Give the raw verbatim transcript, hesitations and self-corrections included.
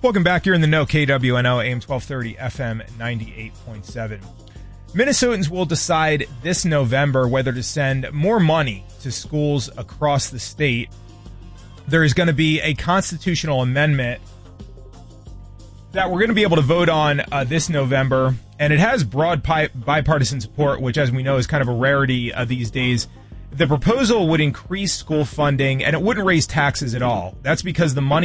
Welcome back. You're in the know, K W N O, A M twelve thirty, F M ninety-eight point seven. Minnesotans will decide this November whether to send more money to schools across the state. There is going to be a constitutional amendment that we're going to be able to vote on uh, this November, and it has broad pi- bipartisan support, which, as we know, is kind of a rarity uh, these days. The proposal would increase school funding, and it wouldn't raise taxes at all. That's because the money